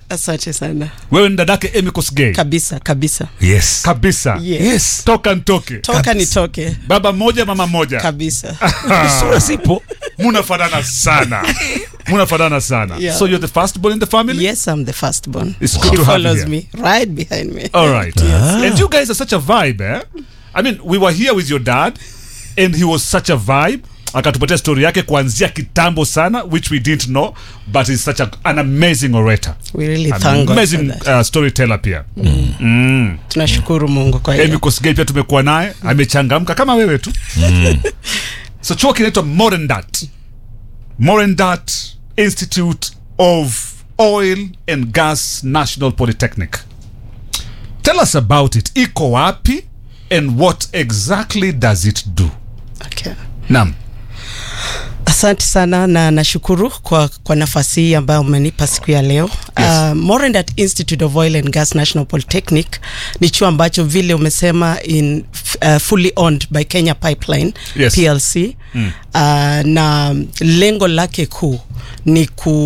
Asante sana. Wewe ni dadake Emmy Kosgei? Kabisa. Yes. Kabisa. Yes. Toka nitoke. Toka nitoke. Baba mmoja mama mmoja. Kabisa. Sura sipo. Munafanana sana. Yeah. So you're the firstborn in the family? Yes, I'm the firstborn. It's good She to have you follows here. me right behind me. All right. Yes. And you guys are such a vibe, eh? I mean, we were here with your dad and he was such a vibe. Akatupatia story yake kuanzia kitambo sana, which we didn't know, but he's such an amazing orator. We really thank God amazing for that. Storyteller pia. Tunashukuru Mungu kwa hiyo. Emmy Kosgei pia tumekuwa naye, amechangamka kama wewe tu. So chuo kinaitwa Morendat Institute of Oil and Gas National Polytechnic. Tell us about it. Iko wapi and what exactly does it do? Okay. Naam. Asante sana na nashukuru kwa nafasi hii ambayo umenipa siku ya leo. Yes. Morendat Institute of Oil and Gas National Polytechnic ni chuo ambacho vile umesema fully owned by Kenya Pipeline, yes. PLC. Na lengo lake kuu ni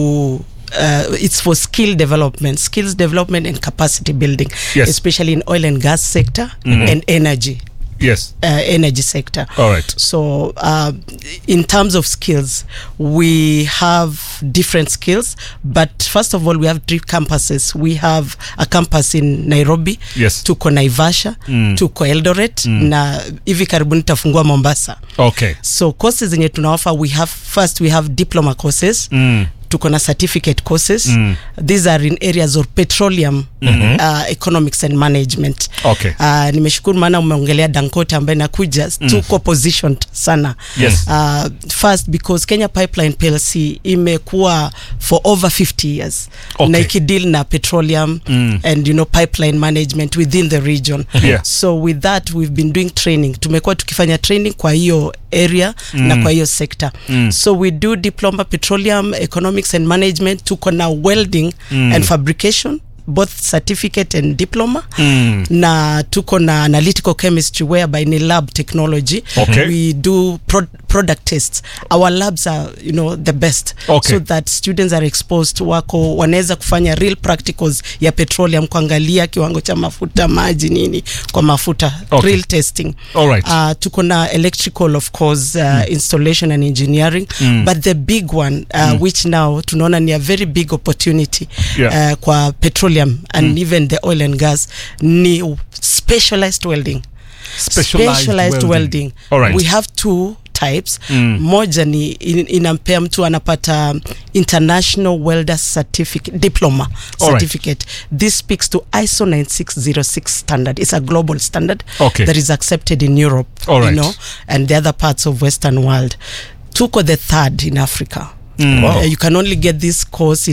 it's for skills development and capacity building, yes. especially in oil and gas sector and energy. Yes. Energy sector. All right. So in terms of skills, we have different skills, but first of all, we have 3 campuses. We have a campus in Nairobi, yes. tuko Naivasha, tuko Eldoret, na hivi karibuni tafungua Mombasa. Okay. So courses zenye tunaoffer, we have diploma courses. Tuko na certificate courses. These are in areas of petroleum, economics and management. Okay. Nimeshukuru maana umeongelea Dangote ambaye nakuja, tuko positioned sana. Yes. First because Kenya Pipeline PLC imekuwa for over 50 years. Okay. Na ikideal na petroleum and pipeline management within the region. Yeah. So with that we've been doing training. Tumekuwa tukifanya training kwa hiyo area na kwa hiyo sector. So we do diploma petroleum economics and management, tuko na welding and fabrication, both certificate and diploma. Na tuko na analytical chemistry whereby ni lab technology. Okay. We do product tests. Our labs are the best. Okay. So that students are exposed to wanaweza kufanya real practicals ya petroleum, kuangalia kiwango cha mafuta, maji nini kwa mafuta. Okay. Real testing. All right. Tuko na electrical of course, installation and engineering, but the big one which now tunaona ni a very big opportunity, yeah. Kwa petroleum and even the oil and gas ni specialized welding. Specialized welding. All right. We have 2 types. Moja ni inampea mtu anapata international welder certificate, diploma certificate. Right. This speaks to ISO 9606 standard. It's a global standard, okay, that is accepted in Europe, right, and the other parts of Western world. Tuko the 3rd in Africa. Wow. You can only get this course